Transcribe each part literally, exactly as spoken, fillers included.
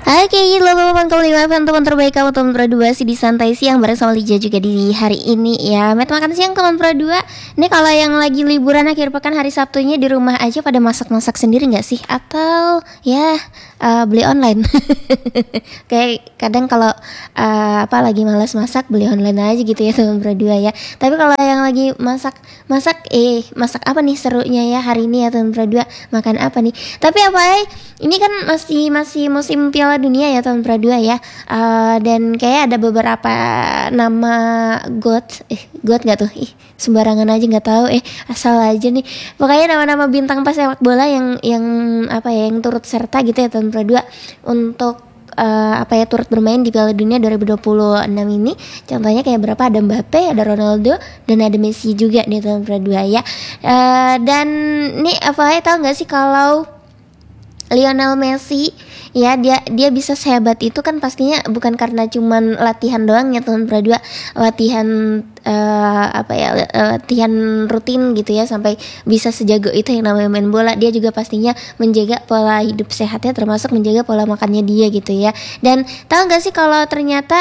Oke, halo teman-teman kamu lima F M, teman terbaik kamu, teman Pro dua sih di santai siang bareng sama Lija juga di hari ini ya. Met makan siang teman Pro dua. Ini kalau yang lagi liburan akhir pekan hari Sabtunya di rumah aja pada masak-masak sendiri nggak sih? Atau ya uh, beli online? Kayak kadang kalau uh, apa lagi malas masak beli online aja gitu ya teman Pro dua ya. Tapi kalau yang lagi masak masak eh masak apa nih serunya ya hari ini ya teman Pro dua, makan apa nih? Tapi apa ya? Ini kan masih masih musim Piala Dunia ya tahun Pro dua ya, uh, dan kayak ada beberapa nama God, eh God nggak tuh, ih sembarangan aja nggak tahu, eh asal aja nih, pokoknya nama-nama bintang pas sepak bola yang yang apa ya yang turut serta gitu ya tahun Pro dua untuk uh, apa ya turut bermain di Piala Dunia dua ribu dua puluh enam ini. Contohnya kayak berapa, ada Mbappe, ada Ronaldo, dan ada Messi juga di tahun Pro dua ya. Uh, dan nih apa ya tahu nggak sih kalau Lionel Messi ya dia dia bisa sehebat itu kan pastinya bukan karena cuman latihan doang ya tahun Pro dua, latihan uh, apa ya latihan rutin gitu ya sampai bisa sejago itu yang namanya main bola. Dia juga pastinya menjaga pola hidup sehatnya, termasuk menjaga pola makannya dia gitu ya. Dan tahu nggak sih kalau ternyata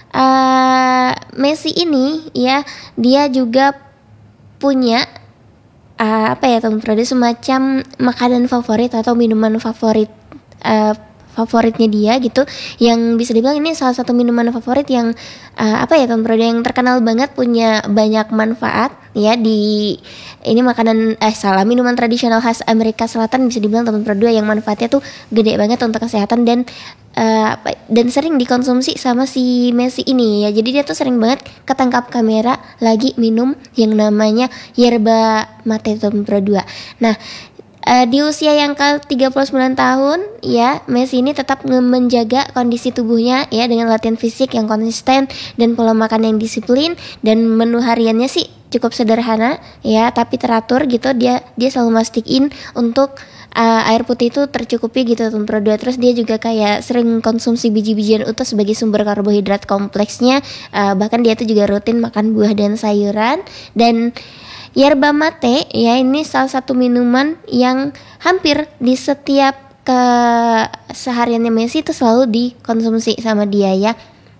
uh, Messi ini ya dia juga punya Uh, apa ya teman Pro dua semacam makanan favorit atau minuman favorit uh, favoritnya dia gitu, yang bisa dibilang ini salah satu minuman favorit yang uh, apa ya teman Pro dua yang terkenal banget, punya banyak manfaat ya di ini makanan eh salah minuman tradisional khas Amerika Selatan, bisa dibilang teman Pro dua yang manfaatnya tuh gede banget untuk kesehatan dan Uh, dan sering dikonsumsi sama si Messi ini ya. Jadi dia tuh sering banget ketangkap kamera lagi minum yang namanya yerba mate tahun Pro dua. Nah, uh, di usia yang ke tiga puluh sembilan tahun ya, Messi ini tetap menjaga kondisi tubuhnya ya dengan latihan fisik yang konsisten dan pola makan yang disiplin, dan menu hariannya sih cukup sederhana ya tapi teratur gitu. Dia dia selalu mastiin untuk Uh, air putih itu tercukupi gitu teman Pro dua. Terus dia juga kayak sering konsumsi biji-bijian utuh sebagai sumber karbohidrat kompleksnya, uh, bahkan dia tuh juga rutin makan buah dan sayuran. Dan yerba mate ya ini salah satu minuman yang hampir di setiap kesehariannya Messi itu selalu dikonsumsi sama dia ya.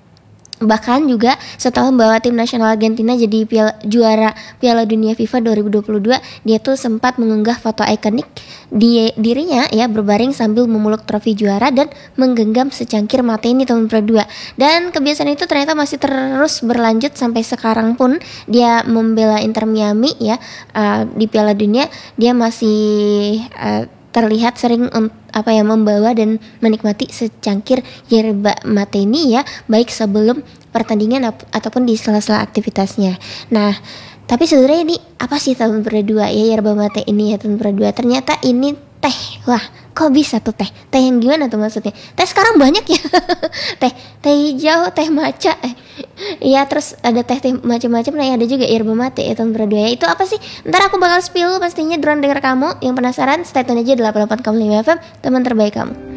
Bahkan juga setelah membawa tim nasional Argentina jadi piala, juara Piala Dunia FIFA dua ribu dua puluh dua, dia tuh sempat mengunggah foto ikonik di dirinya ya berbaring sambil memeluk trofi juara dan menggenggam secangkir mate ini tahun Pro dua. Dan kebiasaan itu ternyata masih terus berlanjut sampai sekarang pun dia membela Inter Miami ya, uh, di Piala Dunia dia masih uh, terlihat sering um, apa ya membawa dan menikmati secangkir yerba mate ini ya, baik sebelum pertandingan ap- ataupun di sela-sela aktivitasnya. Nah, tapi sebenarnya ini apa sih tahun Pro dua ya yerba mate ini ya tahun Pro dua? Ternyata ini teh. Wah, kok bisa tuh teh? Teh yang gimana tuh maksudnya? Teh sekarang banyak ya. teh teh hijau, teh maca. Eh, iya, terus ada teh-teh macam-macam. Nah, ada juga yerba mate ya tahun Pro dua ya. Itu apa sih? Ntar aku bakal spill pastinya drone denger kamu. Yang penasaran, stay tune aja delapan puluh delapan koma lima F M, teman terbaik kamu.